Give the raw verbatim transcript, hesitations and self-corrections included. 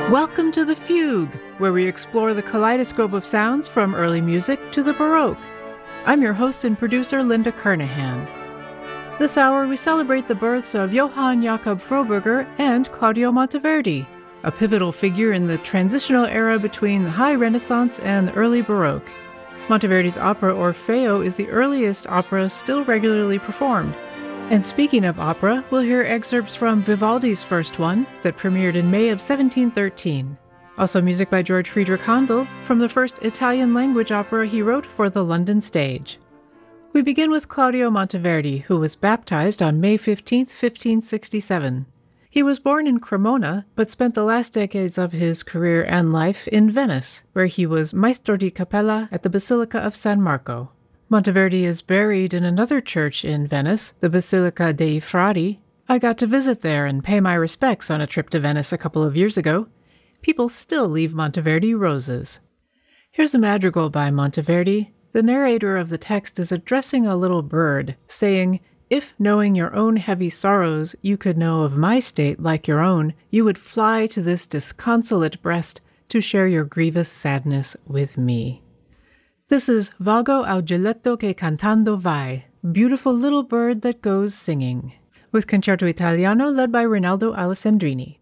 Welcome to The Fugue, where we explore the kaleidoscope of sounds from early music to the Baroque. I'm your host and producer, Linda Kernahan. This hour, we celebrate the births of Johann Jakob Froberger and Claudio Monteverdi, a pivotal figure in the transitional era between the High Renaissance and the early Baroque. Monteverdi's opera Orfeo is the earliest opera still regularly performed. And speaking of opera, we'll hear excerpts from Vivaldi's first one that premiered in May of seventeen thirteen. Also music by George Friedrich Handel from the first Italian-language opera he wrote for the London stage. We begin with Claudio Monteverdi, who was baptized on May fifteenth, fifteen sixty-seven. He was born in Cremona, but spent the last decades of his career and life in Venice, where he was Maestro di Cappella at the Basilica of San Marco. Monteverdi is buried in another church in Venice, the Basilica dei Frati. I got to visit there and pay my respects on a trip to Venice a couple of years ago. People still leave Monteverdi roses. Here's a madrigal by Monteverdi. The narrator of the text is addressing a little bird, saying, "If, knowing your own heavy sorrows, you could know of my state like your own, you would fly to this disconsolate breast to share your grievous sadness with me." This is Vago auggetto che cantando vai, beautiful little bird that goes singing, with Concerto Italiano led by Rinaldo Alessandrini.